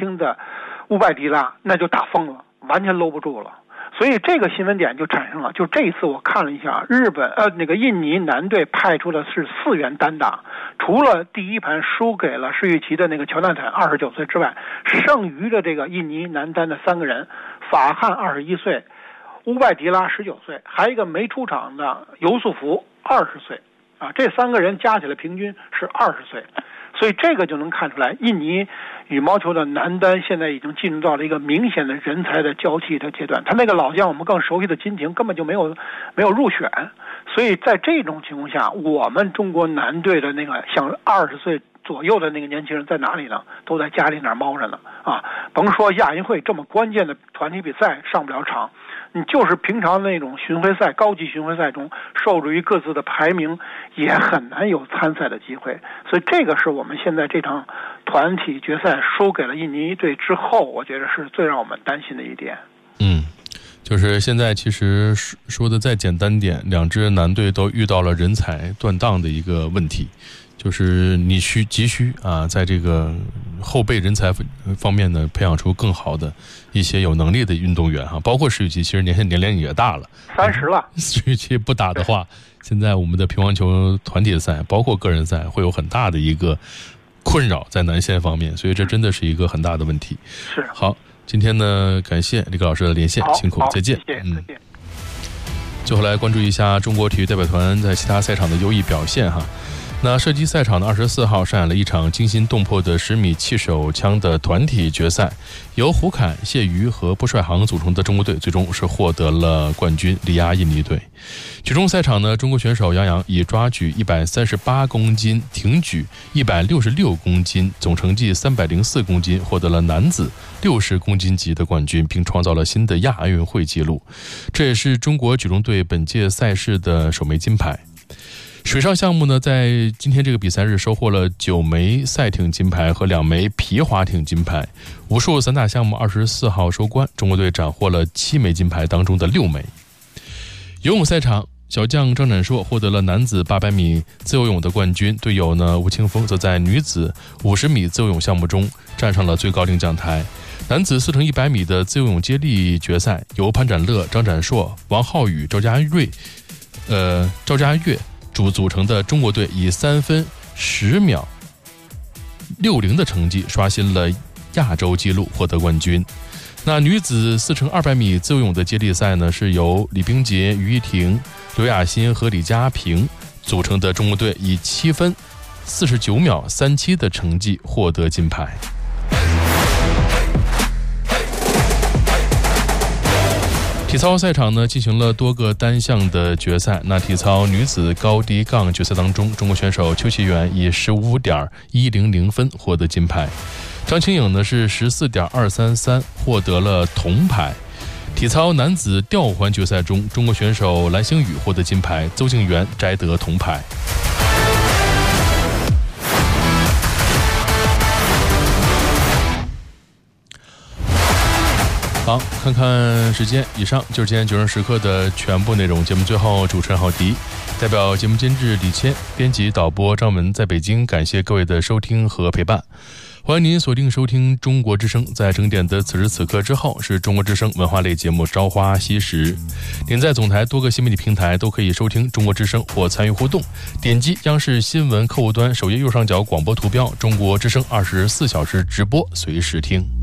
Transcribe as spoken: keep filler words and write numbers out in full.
轻的乌拜迪拉，那就打疯了，完全搂不住了。所以这个新闻点就产生了，就这一次我看了一下，日本呃那个印尼男队派出的是四员单打，除了第一盘输给了世玉奇的那个乔纳坦二十九岁之外，剩余的这个印尼男单的三个人，法汉二十一岁，乌拜迪拉十九岁，还有一个没出场的尤素福二十岁，啊，这三个人加起来平均是二十岁。所以这个就能看出来，印尼羽毛球的男单现在已经进入到了一个明显的人才的交替的阶段。他那个老将我们更熟悉的金廷根本就没有没有入选，所以在这种情况下，我们中国男队的那个像二十岁左右的那个年轻人在哪里呢？都在家里那儿猫着呢啊！甭说亚运会这么关键的团体比赛上不了场，你就是平常那种巡回赛、高级巡回赛中，受制于各自的排名，也很难有参赛的机会。所以这个是我们现在这场团体决赛输给了印尼队之后，我觉得是最让我们担心的一点。 嗯，就是现在其实说的再简单点，两支男队都遇到了人才断档的一个问题。就是你需急需啊，在这个后备人才方面呢，培养出更好的一些有能力的运动员哈，包括石宇奇，其实年年龄也大了， 三十了。 石宇奇不打的话，现在我们的乒乓球团体赛，包括个人赛，会有很大的一个困扰在男线方面，所以这真的是一个很大的问题。 是。 好，今天呢，感谢李克老师的连线，辛苦，再见。 谢谢， 嗯。最后来关注一下中国体育代表团在其他赛场的优异表现哈。那射击赛场的二十四号上演了一场惊心动魄的十米气手枪的团体决赛，由胡凯、谢瑜和波帅航组成的中国队最终是获得了冠军，力压印尼队。举重赛场呢，中国选手杨洋以抓举一百三十八公斤、挺举一百六十六公斤，总成绩三百零四公斤，获得了男子六十公斤级的冠军，并创造了新的亚运会纪录。这也是中国举重队本届赛事的首枚金牌。水上项目呢，在今天这个比赛日收获了九枚赛艇金牌和两枚皮划艇金牌。武术散打项目二十四号收官，中国队斩获了七枚金牌当中的六枚。游泳赛场，小将张展硕获得了男子八百米自由泳的冠军，队友呢吴青峰则在女子五十米自由泳项目中站上了最高领奖台。男子四乘一百米的自由泳接力决赛，由潘展乐、张展硕、王浩宇、赵家瑞、呃赵家岳主组成的中国队以三分十秒六零的成绩刷新了亚洲纪录，获得冠军。那女子四乘二百米自由泳的接力赛呢，是由李冰洁、于一婷、刘雅欣和李佳平组成的中国队以七分四十九秒三七的成绩获得金牌。体操赛场呢进行了多个单项的决赛。那体操女子高低杠决赛当中，中国选手邱其媛以十五点一零零分获得金牌，张清颖呢是十四点二三三获得了铜牌。体操男子吊环决赛中，中国选手蓝星宇获得金牌，邹敬园摘得铜牌。好，看看时间，以上就是今天九人时刻的全部内容。节目最后，主持人郝迪代表节目监制李谦、编辑导播张文在北京，感谢各位的收听和陪伴。欢迎您锁定收听中国之声，在整点的此时此刻之后是中国之声文化类节目《朝花夕拾》。您在总台多个新媒体平台都可以收听中国之声或参与互动，点击央视新闻客户端首页右上角广播图标，中国之声二十四小时直播，随时听。